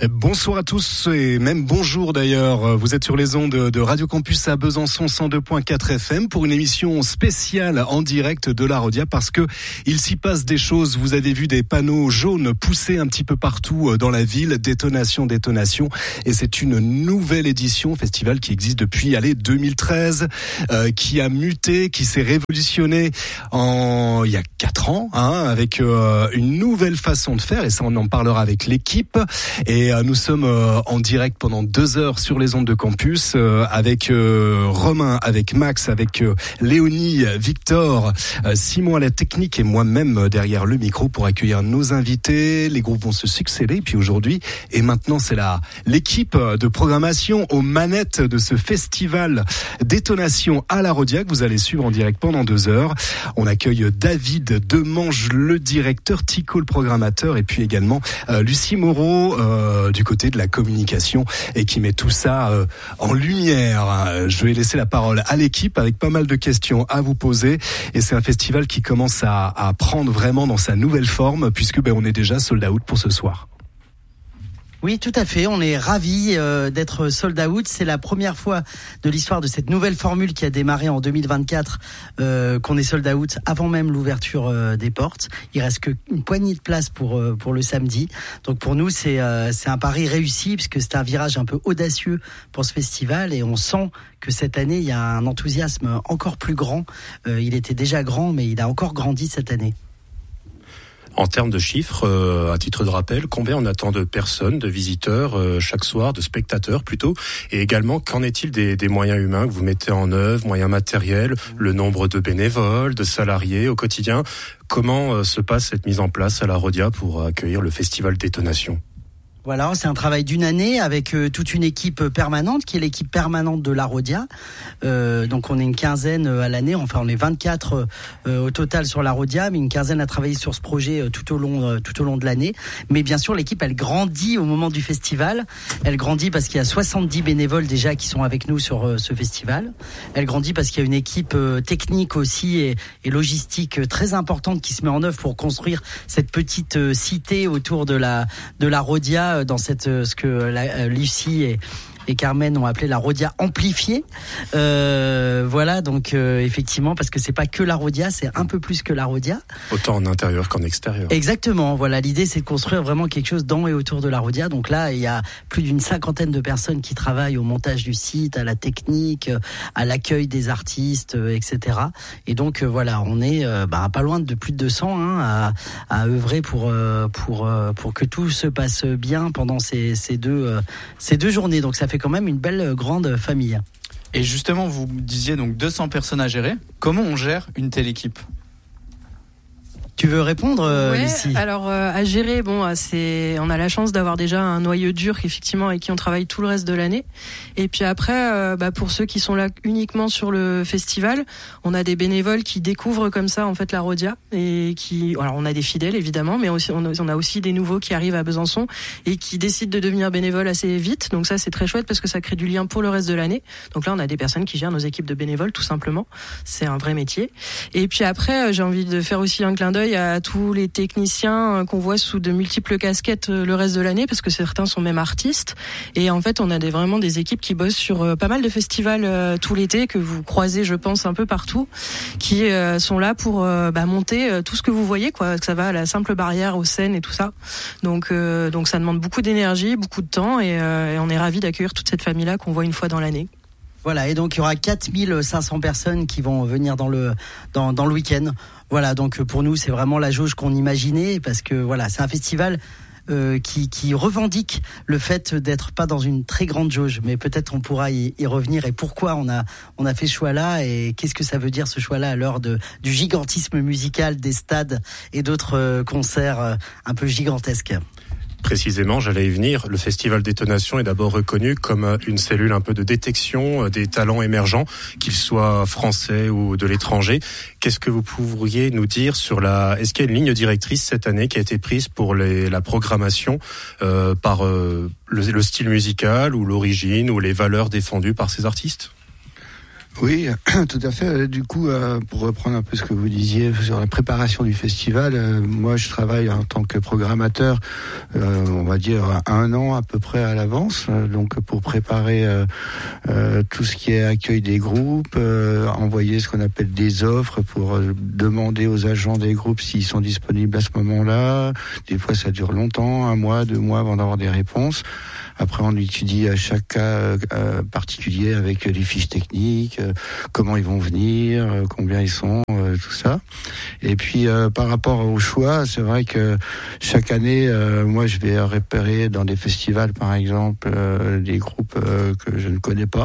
Bonsoir à tous et même bonjour d'ailleurs. Vous êtes sur les ondes de Radio Campus à Besançon 102.4 FM pour une émission spéciale en direct de la Rodia parce que il s'y passe des choses. Vous avez vu des panneaux jaunes pousser un petit peu partout dans la ville. Détonation. Et c'est une nouvelle édition festival qui existe depuis 2013, qui a muté, qui s'est révolutionné il y a 4 ans, avec une nouvelle façon de faire. Et ça, on en parlera avec l'équipe. Et nous sommes en direct pendant 2 heures sur les ondes de campus avec Romain, avec Max, avec Léonie, Victor, Simon à la technique et moi-même derrière le micro pour accueillir nos invités. Les groupes vont se succéder. Et puis aujourd'hui et maintenant, c'est l'équipe de programmation aux manettes de ce festival Détonation à la Rodia que vous allez suivre en direct pendant 2 heures. On accueille David Demange, le directeur, Tico, le programmateur, et puis également Lucie Moreau du côté de la communication et qui met tout ça en lumière. Je vais laisser la parole à l'équipe avec pas mal de questions à vous poser et c'est un festival qui commence à prendre vraiment dans sa nouvelle forme puisque on est déjà sold out pour ce soir. Oui, tout à fait. On est ravis d'être sold out. C'est la première fois de l'histoire de cette nouvelle formule qui a démarré en 2024 qu'on est sold out avant même l'ouverture des portes. Il reste qu'une poignée de places pour le samedi. Donc pour nous, c'est un pari réussi puisque c'est un virage un peu audacieux pour ce festival et on sent que cette année, il y a un enthousiasme encore plus grand. Il était déjà grand, mais il a encore grandi cette année. En termes de chiffres, à titre de rappel, combien on attend de personnes, de visiteurs chaque soir, de spectateurs plutôt, et également qu'en est-il des moyens humains que vous mettez en œuvre, moyens matériels, le nombre de bénévoles, de salariés au quotidien. Comment se passe cette mise en place à la Rodia pour accueillir le festival Détonation ? Voilà, c'est un travail d'une année avec toute une équipe permanente qui est l'équipe permanente de la Rodia. Donc on est une quinzaine à l'année, enfin on est 24 au total sur la Rodia, mais une quinzaine à travailler sur ce projet tout au long de l'année. Mais bien sûr, l'équipe elle grandit au moment du festival. Elle grandit parce qu'il y a 70 bénévoles déjà qui sont avec nous sur ce festival. Elle grandit parce qu'il y a une équipe technique aussi et logistique très importante qui se met en œuvre pour construire cette petite cité autour de la Rodia. Dans ce que Lucie et Carmen ont appelé la Rodia amplifiée. Voilà, donc effectivement, parce que c'est pas que la Rodia, c'est un peu plus que la Rodia. Autant en intérieur qu'en extérieur. Exactement, voilà, l'idée c'est de construire vraiment quelque chose dans et autour de la Rodia. Donc là, il y a plus d'une 50aine de personnes qui travaillent au montage du site, à la technique, à l'accueil des artistes, etc. Et donc voilà, on est pas loin de plus de 200 à œuvrer pour que tout se passe bien pendant ces deux journées. Donc ça fait quand même une belle grande famille. Et justement, vous disiez donc 200 personnes à gérer. Comment on gère une telle équipe ? Tu veux répondre, Lucie ? Alors à gérer, on a la chance d'avoir déjà un noyau dur effectivement avec qui on travaille tout le reste de l'année. Et puis après, pour ceux qui sont là uniquement sur le festival, on a des bénévoles qui découvrent comme ça en fait la Rodia et alors on a des fidèles évidemment, mais aussi on a aussi des nouveaux qui arrivent à Besançon et qui décident de devenir bénévoles assez vite. Donc ça c'est très chouette parce que ça crée du lien pour le reste de l'année. Donc là on a des personnes qui gèrent nos équipes de bénévoles tout simplement. C'est un vrai métier. Et puis après, j'ai envie de faire aussi un clin d'œil à tous les techniciens qu'on voit sous de multiples casquettes le reste de l'année parce que certains sont même artistes et en fait on a vraiment des équipes qui bossent sur pas mal de festivals tout l'été que vous croisez je pense un peu partout qui sont là pour monter tout ce que vous voyez quoi, que ça va à la simple barrière aux scènes et tout ça donc ça demande beaucoup d'énergie, beaucoup de temps et on est ravis d'accueillir toute cette famille là qu'on voit une fois dans l'année. Voilà, et donc il y aura 4500 personnes qui vont venir dans le week-end. Voilà, donc pour nous, c'est vraiment la jauge qu'on imaginait, parce que voilà, c'est un festival qui revendique le fait d'être pas dans une très grande jauge, mais peut-être on pourra y revenir et pourquoi on a fait ce choix-là et qu'est-ce que ça veut dire ce choix-là à l'heure du gigantisme musical des stades et d'autres concerts un peu gigantesques. Précisément, j'allais y venir. Le festival Détonation est d'abord reconnu comme une cellule un peu de détection des talents émergents, qu'ils soient français ou de l'étranger. Qu'est-ce que vous pourriez nous dire sur est-ce qu'il y a une ligne directrice cette année qui a été prise pour la programmation par le style musical ou l'origine ou les valeurs défendues par ces artistes ? Oui, tout à fait. Du coup, pour reprendre un peu ce que vous disiez sur la préparation du festival, moi je travaille en tant que programmateur, on va dire 1 an à peu près à l'avance, donc pour préparer tout ce qui est accueil des groupes, envoyer ce qu'on appelle des offres pour demander aux agents des groupes s'ils sont disponibles à ce moment-là. Des fois ça dure longtemps, 1 mois, 2 mois avant d'avoir des réponses. Après, on étudie à chaque cas particulier avec les fiches techniques, comment ils vont venir, combien ils sont, tout ça. Et puis, par rapport au choix, c'est vrai que chaque année, moi, je vais repérer dans des festivals, par exemple, des groupes que je ne connais pas.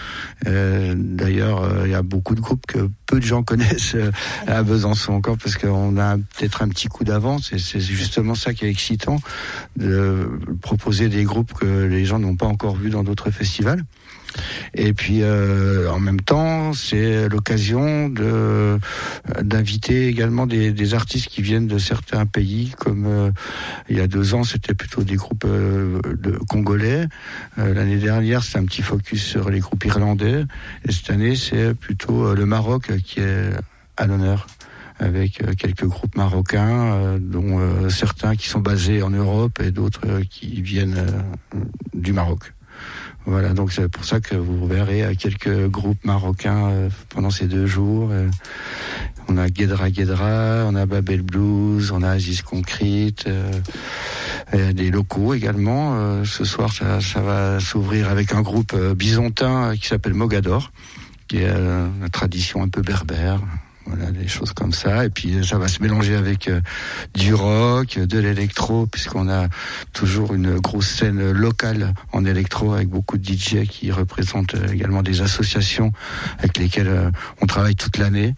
D'ailleurs, il y a beaucoup de groupes que peu de gens connaissent à Besançon encore, parce qu'on a peut-être un petit coup d'avance, et c'est justement ça qui est excitant, de proposer des groupes que les gens n'ont pas encore vus dans d'autres festivals. Et puis en même temps, c'est l'occasion d'inviter également des artistes qui viennent de certains pays, comme il y a 2 ans, c'était plutôt des groupes congolais. L'année dernière, c'était un petit focus sur les groupes irlandais. Et cette année, c'est plutôt le Maroc qui est à l'honneur, avec quelques groupes marocains, dont certains qui sont basés en Europe et d'autres qui viennent du Maroc. Voilà, donc c'est pour ça que vous verrez quelques groupes marocains pendant ces 2 jours. On a Guedra, on a Babel Blues, on a Aziz Concrete, des locaux également. Ce soir, ça va s'ouvrir avec un groupe byzantin qui s'appelle Mogador, qui est la tradition un peu berbère. Voilà, des choses comme ça. Et puis ça va se mélanger avec du rock, de l'électro, puisqu'on a toujours une grosse scène locale en électro avec beaucoup de DJ qui représentent également des associations avec lesquelles on travaille toute l'année.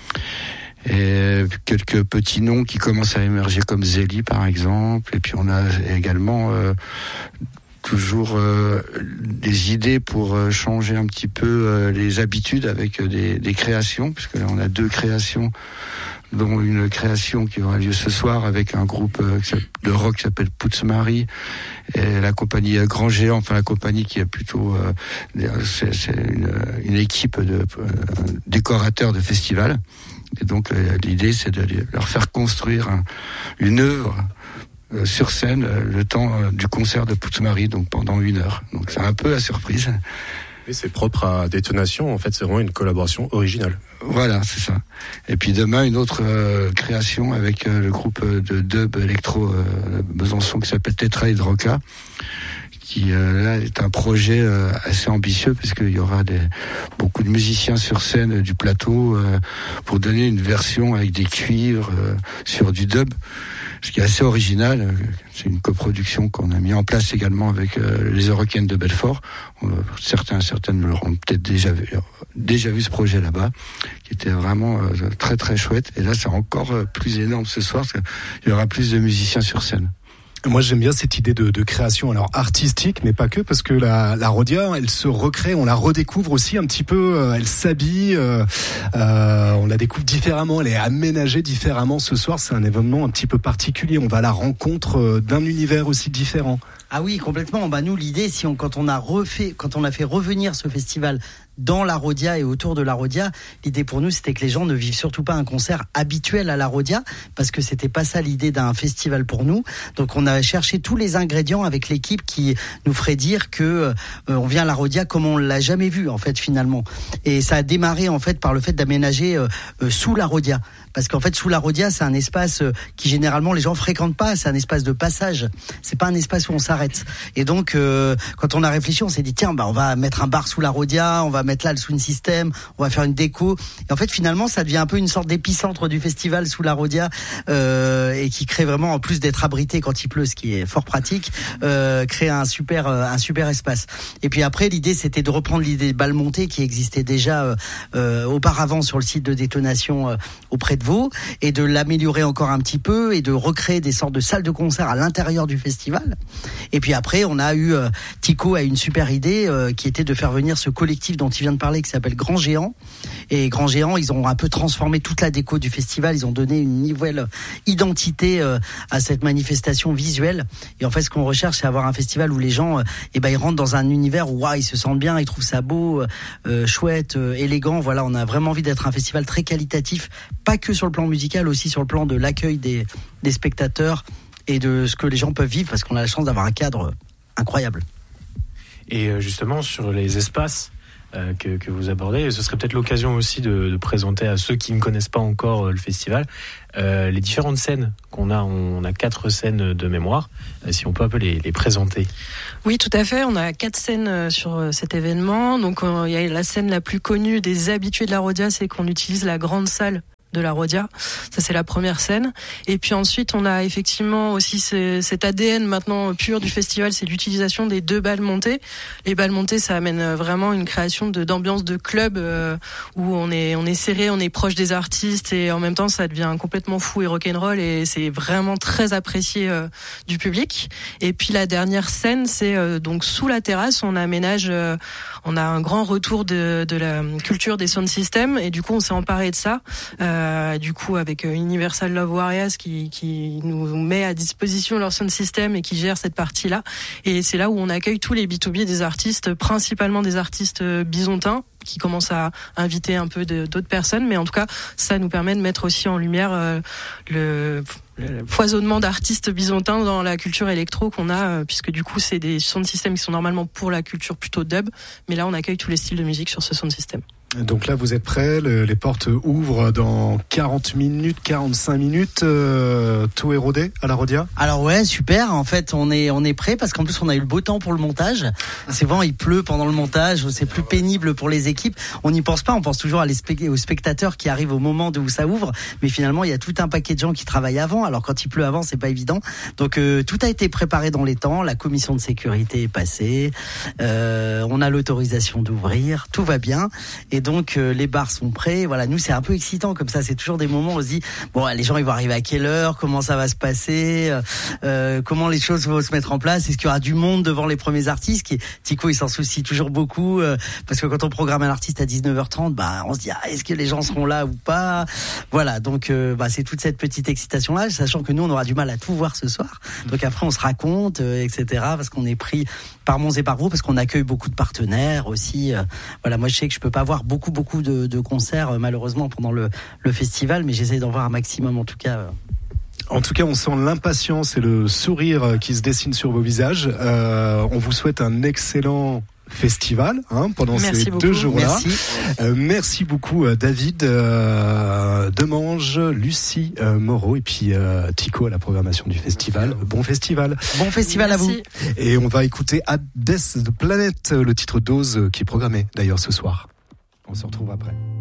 Et quelques petits noms qui commencent à émerger comme Zélie par exemple. Et puis on a également toujours des idées pour changer un petit peu les habitudes avec des créations, puisque là on a 2 créations, dont une création qui aura lieu ce soir avec un groupe de rock qui s'appelle Poutzmarie, et la compagnie Grand Géant, enfin la compagnie qui est plutôt c'est une équipe de décorateurs de festivals. Et donc l'idée c'est de leur faire construire une œuvre sur scène le temps du concert de Poutzmarie, donc pendant 1 heure. Donc c'est un peu la surprise. Et c'est propre à Détonation, en fait c'est vraiment une collaboration originale. Voilà, c'est ça. Et puis demain, une autre création avec le groupe de dub électro Besançon qui s'appelle Tetra Hydroca, qui là est un projet assez ambitieux, parce qu'il y aura beaucoup de musiciens sur scène du plateau pour donner une version avec des cuivres sur du dub, ce qui est assez original. C'est une coproduction qu'on a mis en place également avec les Eurocaines de Belfort. Certaines l'auront peut-être déjà vu ce projet là-bas, qui était vraiment très très chouette. Et là, c'est encore plus énorme ce soir, parce qu'il y aura plus de musiciens sur scène. Moi, j'aime bien cette idée de création, alors artistique, mais pas que, parce que la Rhodia, elle se recrée, on la redécouvre aussi un petit peu, elle s'habille, on la découvre différemment, elle est aménagée différemment ce soir. C'est un événement un petit peu particulier, on va à la rencontre d'un univers aussi différent. Ah oui, complètement. Bah nous, l'idée, quand on a fait revenir ce festival dans la Rhodia et autour de la Rhodia, l'idée pour nous, c'était que les gens ne vivent surtout pas un concert habituel à la Rhodia, parce que c'était pas ça l'idée d'un festival pour nous. Donc on a cherché tous les ingrédients avec l'équipe qui nous ferait dire que on vient à la Rhodia comme on l'a jamais vu en fait finalement. Et ça a démarré en fait par le fait d'aménager sous la Rhodia. Parce qu'en fait, sous la Rhodia, c'est un espace qui généralement les gens fréquentent pas. C'est un espace de passage. C'est pas un espace où on s'arrête. Et donc, quand on a réfléchi, on s'est dit tiens, on va mettre un bar sous la Rhodia, on va mettre là le Swing System, on va faire une déco. Et en fait, finalement, ça devient un peu une sorte d'épicentre du festival sous la Rhodia, et qui crée vraiment, en plus d'être abrité quand il pleut, ce qui est fort pratique, crée un super espace. Et puis après, l'idée, c'était de reprendre l'idée de bal monté qui existait déjà auparavant sur le site de Détonation auprès de veau et de l'améliorer encore un petit peu et de recréer des sortes de salles de concert à l'intérieur du festival. Et puis après, on a eu Tico a une super idée qui était de faire venir ce collectif dont il vient de parler qui s'appelle Grand Géant. Et Grand Géant, ils ont un peu transformé toute la déco du festival. Ils ont donné une nouvelle identité à cette manifestation visuelle. Et en fait, ce qu'on recherche, c'est avoir un festival où les gens, ils rentrent dans un univers où ils se sentent bien, ils trouvent ça beau, chouette, élégant. Voilà, on a vraiment envie d'être un festival très qualitatif, pas que sur le plan musical, aussi sur le plan de l'accueil des spectateurs et de ce que les gens peuvent vivre, parce qu'on a la chance d'avoir un cadre incroyable. Et justement, sur les espaces que vous abordez, ce serait peut-être l'occasion aussi de présenter à ceux qui ne connaissent pas encore le festival les différentes scènes qu'on a. On a 4 scènes de mémoire, si on peut un peu les présenter. Oui, tout à fait. On a 4 scènes sur cet événement. Donc il y a la scène la plus connue des habitués de la Rhodia, c'est qu'on utilise la grande salle de la Rhodia. Ça, c'est la première scène. Et puis ensuite, on a effectivement aussi cet ADN maintenant pur du festival, c'est l'utilisation des 2 balles montées. Les balles montées, ça amène vraiment une création d'ambiance de club où on est serré, on est proche des artistes et en même temps, ça devient complètement fou et rock'n'roll et c'est vraiment très apprécié du public. Et puis la dernière scène, c'est donc sous la terrasse, on aménage, on a un grand retour de la culture des sound systems et du coup, on s'est emparé de ça. Du coup avec Universal Love Warriors qui nous met à disposition leur sound system et qui gère cette partie-là. Et c'est là où on accueille tous les B2B des artistes, principalement des artistes bisontins, qui commencent à inviter un peu d'autres personnes. Mais en tout cas, ça nous permet de mettre aussi en lumière le foisonnement d'artistes bisontins dans la culture électro qu'on a, puisque du coup, c'est des sound systems qui sont normalement pour la culture plutôt dub. Mais là, on accueille tous les styles de musique sur ce sound system. Donc là, vous êtes prêts, les portes ouvrent dans 40 minutes, 45 minutes, tout est rodé à la Rhodia? Alors ouais, super, en fait on est prêts parce qu'en plus on a eu le beau temps pour le montage. C'est vraiment, il pleut pendant le montage, c'est plus pénible pour les équipes. On n'y pense pas, on pense toujours aux spectateurs qui arrivent au moment où ça ouvre, mais finalement il y a tout un paquet de gens qui travaillent avant, alors quand il pleut avant c'est pas évident. Donc tout a été préparé dans les temps, la commission de sécurité est passée, on a l'autorisation d'ouvrir, tout va bien. Et donc les bars sont prêts. Voilà, nous c'est un peu excitant comme ça. C'est toujours des moments où on se dit bon, les gens ils vont arriver à quelle heure, comment ça va se passer, comment les choses vont se mettre en place. Est-ce qu'il y aura du monde devant les premiers artistes? Tico il s'en soucie toujours beaucoup parce que quand on programme un artiste à 19h30, on se dit est-ce que les gens seront là ou pas. Voilà, donc c'est toute cette petite excitation là, sachant que nous on aura du mal à tout voir ce soir. Donc après on se raconte, etc. Parce qu'on est pris par Mons et par Gros, parce qu'on accueille beaucoup de partenaires aussi. Voilà, moi je sais que je peux pas voir beaucoup de concerts malheureusement pendant le festival, mais j'essaie d'en voir un maximum en tout cas. En tout cas, on sent l'impatience et le sourire qui se dessine sur vos visages. On vous souhaite un excellent festival pendant merci ces beaucoup. 2 jours-là. Merci. Merci beaucoup David Demange, Lucie Moreau et puis Tico à la programmation du festival. Bon festival. Bon festival merci. À vous. Et on va écouter Hades the Planet, le titre Dose qui est programmé d'ailleurs ce soir. On se retrouve après.